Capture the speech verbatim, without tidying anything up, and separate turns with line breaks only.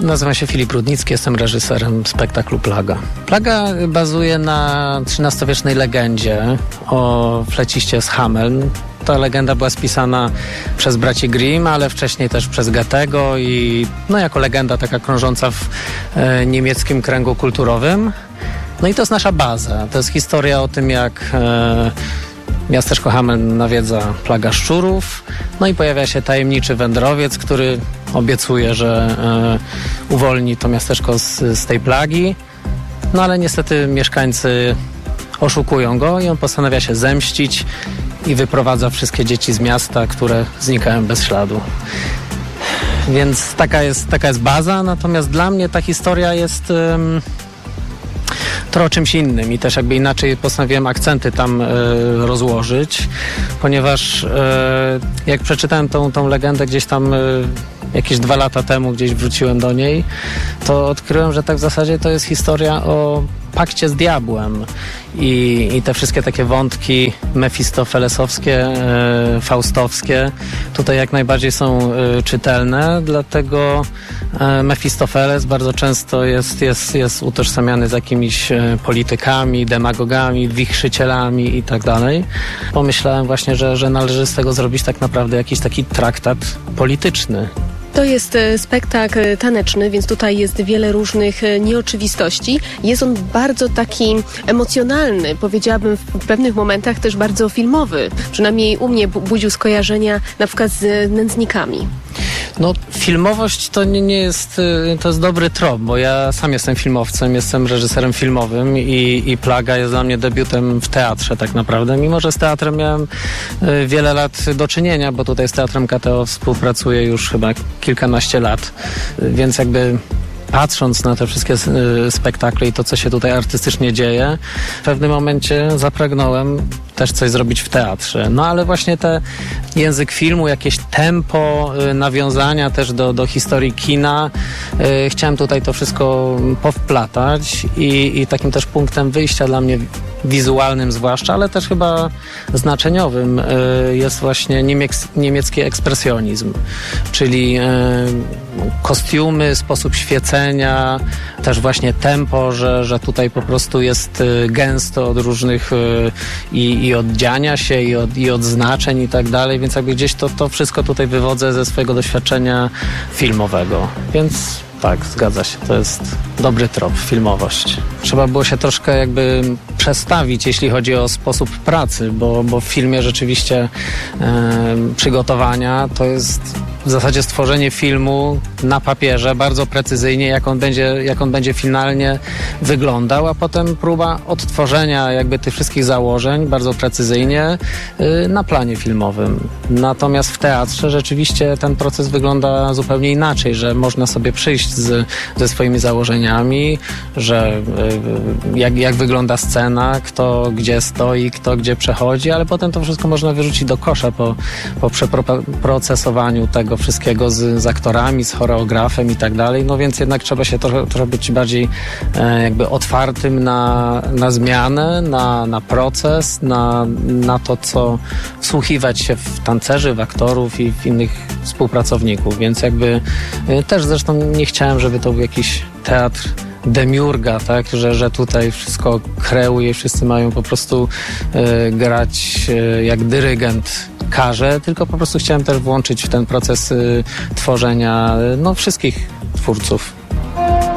Nazywam się Filip Rudnicki, jestem reżyserem spektaklu Plaga. Plaga bazuje na trzynastowiecznej legendzie o fleciście z Hameln. Ta legenda była spisana przez braci Grimm, ale wcześniej też przez Goethego i no jako legenda taka krążąca w e, niemieckim kręgu kulturowym. No i to jest nasza baza. To jest historia o tym, jak e, miasteczko Hameln nawiedza plaga szczurów. No i pojawia się tajemniczy wędrowiec, który obiecuje, że e, uwolni to miasteczko z, z tej plagi. No ale niestety mieszkańcy oszukują go i on postanawia się zemścić i wyprowadza wszystkie dzieci z miasta, które znikają bez śladu. Więc taka jest, taka jest baza, natomiast dla mnie ta historia jest um, trochę o czymś innym i też jakby inaczej postanowiłem akcenty tam e, rozłożyć, ponieważ e, jak przeczytałem tą, tą legendę gdzieś tam e, jakieś dwa lata temu, gdzieś wróciłem do niej, to odkryłem, że tak w zasadzie to jest historia o pakcie z diabłem i, i te wszystkie takie wątki mefistofelesowskie, e, faustowskie tutaj jak najbardziej są e, czytelne, dlatego e, Mefistofeles bardzo często jest, jest, jest utożsamiany z jakimiś e, politykami, demagogami, wichrzycielami i tak dalej. Pomyślałem właśnie, że, że należy z tego zrobić tak naprawdę jakiś taki traktat polityczny.
To jest spektakl taneczny, więc tutaj jest wiele różnych nieoczywistości. Jest on bardzo taki emocjonalny, powiedziałabym w pewnych momentach też bardzo filmowy. Przynajmniej u mnie budził skojarzenia na przykład z Nędznikami.
No filmowość to nie, nie jest, to jest dobry trop, bo ja sam jestem filmowcem, jestem reżyserem filmowym i, i Plaga jest dla mnie debiutem w teatrze tak naprawdę, mimo że z teatrem miałem wiele lat do czynienia, bo tutaj z Teatrem K T O współpracuję już chyba kilkanaście lat, więc jakby patrząc na te wszystkie spektakle i to, co się tutaj artystycznie dzieje, w pewnym momencie zapragnąłem też coś zrobić w teatrze. No ale właśnie ten język filmu, jakieś tempo, nawiązania też do, do historii kina. Chciałem tutaj to wszystko powplatać i, i takim też punktem wyjścia dla mnie wizualnym zwłaszcza, ale też chyba znaczeniowym jest właśnie niemiec, niemiecki ekspresjonizm, czyli kostiumy, sposób świecenia, też właśnie tempo, że, że tutaj po prostu jest gęsto od różnych i, i oddziania się i od, i od znaczeń i tak dalej, więc jakby gdzieś to, to wszystko tutaj wywodzę ze swojego doświadczenia filmowego, więc tak, zgadza się, to jest dobry trop, filmowość. Trzeba było się troszkę jakby przestawić, jeśli chodzi o sposób pracy, bo, bo w filmie rzeczywiście e, przygotowania to jest w zasadzie stworzenie filmu na papierze bardzo precyzyjnie, jak on będzie, jak on będzie finalnie wyglądał, a potem próba odtworzenia jakby tych wszystkich założeń bardzo precyzyjnie y, na planie filmowym. Natomiast w teatrze rzeczywiście ten proces wygląda zupełnie inaczej, że można sobie przyjść z, ze swoimi założeniami, że y, jak, jak wygląda scena, kto gdzie stoi, kto gdzie przechodzi, ale potem to wszystko można wyrzucić do kosza po, po przeprocesowaniu tego wszystkiego z, z aktorami, z choreografem i tak dalej, no więc jednak trzeba się trochę, trochę być bardziej e, jakby otwartym na, na zmianę, na, na proces, na, na to, co wsłuchiwać się w tancerzy, w aktorów i w innych współpracowników, więc jakby e, też zresztą nie chciałem, żeby to był jakiś teatr demiurga, tak, że, że tutaj wszystko kreuje, wszyscy mają po prostu e, grać e, jak dyrygent każe, tylko po prostu chciałem też włączyć w ten proces y, tworzenia no, wszystkich twórców.